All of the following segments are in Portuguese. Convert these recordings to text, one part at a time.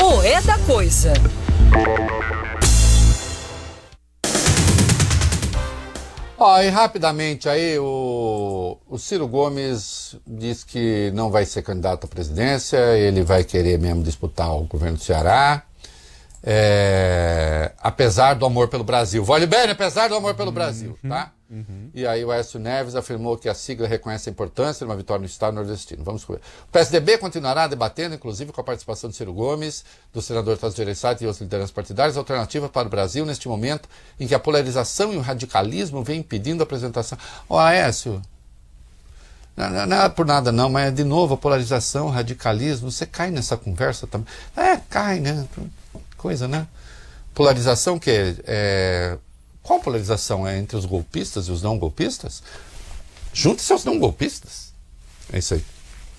O É da Coisa. Ó, e rapidamente aí, o Ciro Gomes diz que não vai ser candidato à presidência, ele vai querer mesmo disputar o governo do Ceará, apesar do amor pelo Brasil. Vale bem, apesar do amor pelo Brasil, tá? E aí o Aécio Neves afirmou que a sigla reconhece a importância de uma vitória no estado nordestino. Vamos ver. O PSDB continuará debatendo, inclusive com a participação de Ciro Gomes, do senador Tasso Gereissati e outras lideranças partidárias, alternativa para o Brasil neste momento em que a polarização e o radicalismo vêm impedindo a apresentação. Ó, Aécio, não é por nada não, mas de novo a polarização, o radicalismo, você cai nessa conversa também. Cai, né? Coisa, né? Polarização que qual polarização? É entre os golpistas e os não golpistas? Junte-se aos não golpistas. É isso aí.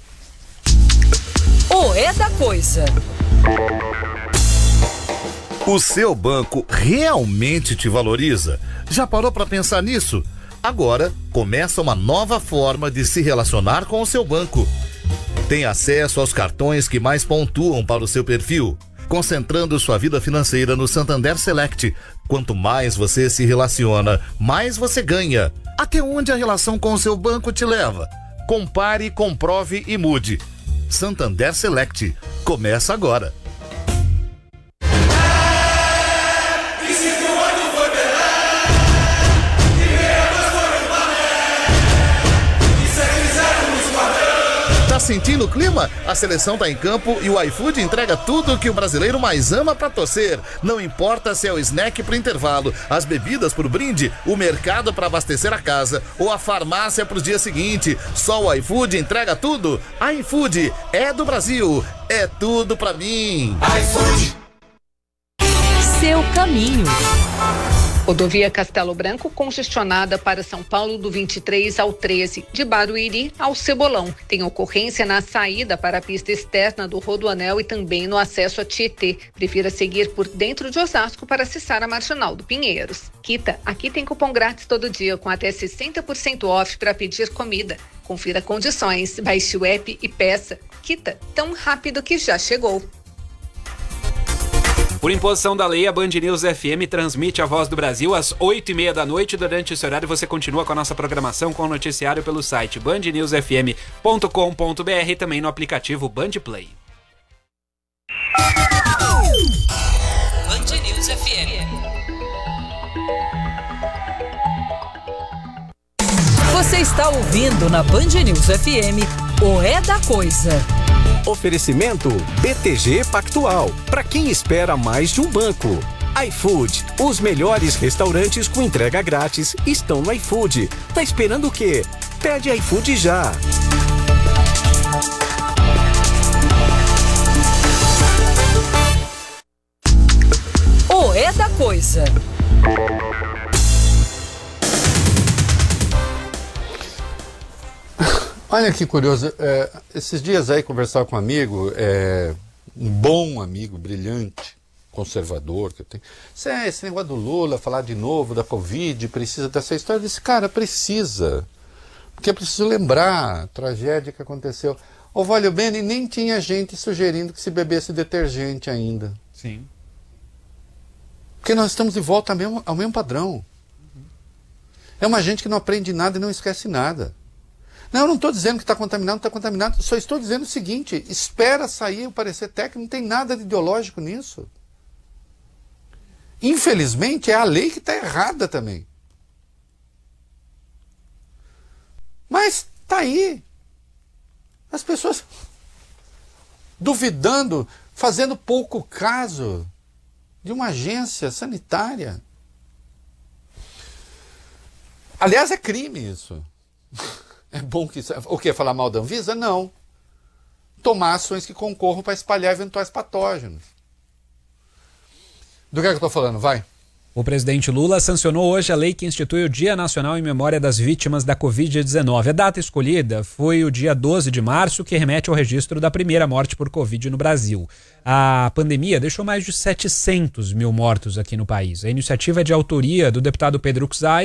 O É da Coisa. O seu banco realmente te valoriza? Já parou para pensar nisso? Agora começa uma nova forma de se relacionar com o seu banco. Tem acesso aos cartões que mais pontuam para o seu perfil, concentrando sua vida financeira no Santander Select. Quanto mais você se relaciona, mais você ganha. Até onde a relação com o seu banco te leva? Compare, comprove e mude. Santander Select. Começa agora. Tá sentindo o clima? A seleção tá em campo e o iFood entrega tudo o que o brasileiro mais ama pra torcer. Não importa se é o snack pro intervalo, as bebidas pro brinde, o mercado pra abastecer a casa ou a farmácia pro dia seguinte. Só o iFood entrega tudo. iFood é do Brasil. É tudo pra mim. iFood. Seu caminho. Rodovia Castelo Branco congestionada para São Paulo do 23 ao 13, de Barueri ao Cebolão. Tem ocorrência na saída para a pista externa do Rodoanel e também no acesso a Tietê. Prefira seguir por dentro de Osasco para acessar a Marginal do Pinheiros. Quita, aqui tem cupom grátis todo dia com até 60% off para pedir comida. Confira condições, baixe o app e peça. Quita, tão rápido que já chegou. Por imposição da lei, a Band News FM transmite a Voz do Brasil às 8h30 da noite. Durante esse horário você continua com a nossa programação com o noticiário pelo site bandnewsfm.com.br e também no aplicativo Band Play. Band News FM. Você está ouvindo na Band News FM o É da Coisa. Oferecimento BTG Pactual, para quem espera mais de um banco. iFood, os melhores restaurantes com entrega grátis estão no iFood. Tá esperando o quê? Pede iFood já. O É da Coisa. Olha que curioso, esses dias aí conversar com um amigo, um bom amigo, brilhante, conservador que eu tenho. Esse negócio do Lula, falar de novo da Covid, precisa dessa história. Eu disse, cara, precisa. Porque é preciso lembrar a tragédia que aconteceu. O Valeu Bene nem tinha gente sugerindo que se bebesse detergente ainda. Sim. Porque nós estamos de volta ao mesmo padrão. É uma gente que não aprende nada e não esquece nada. Não, eu não estou dizendo que está contaminado, não está contaminado. Só estou dizendo o seguinte, espera sair o parecer técnico, não tem nada de ideológico nisso. Infelizmente, é a lei que está errada também. Mas está aí. As pessoas duvidando, fazendo pouco caso de uma agência sanitária. Aliás, é crime isso. É bom que... O que? Falar mal da Anvisa? Não. Tomar ações que concorram para espalhar eventuais patógenos. Do que eu estou falando? Vai. O presidente Lula sancionou hoje a lei que institui o Dia Nacional em Memória das Vítimas da Covid-19. A data escolhida foi o dia 12 de março, que remete ao registro da primeira morte por Covid no Brasil. A pandemia deixou mais de 700 mil mortos aqui no país. A iniciativa é de autoria do deputado Pedro Xay